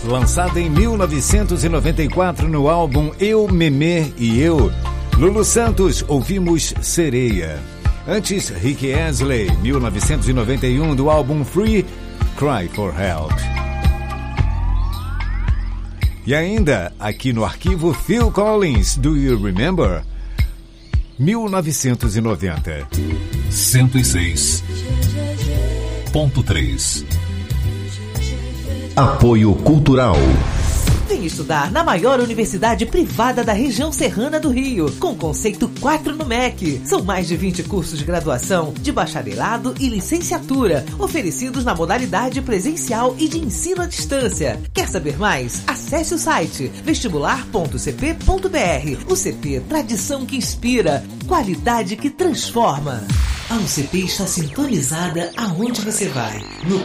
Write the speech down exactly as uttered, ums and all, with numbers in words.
lançada em mil novecentos e noventa e quatro no álbum Eu, Memê e Eu. Lulu Santos, ouvimos Sereia. Antes, Rick Astley, mil novecentos e noventa e um, do álbum Free, Cry for Help. E ainda, aqui no arquivo, Phil Collins, Do You Remember? mil novecentos e noventa. cento e seis ponto três. Apoio Cultural. Vem estudar na maior universidade privada da região serrana do Rio, com conceito quatro no M E C. São mais de vinte cursos de graduação, de bacharelado e licenciatura, oferecidos na modalidade presencial e de ensino à distância. Quer saber mais? Acesse o site vestibular ponto c p ponto b r. O C P, tradição que inspira, qualidade que transforma. A U C P está sintonizada aonde você vai. No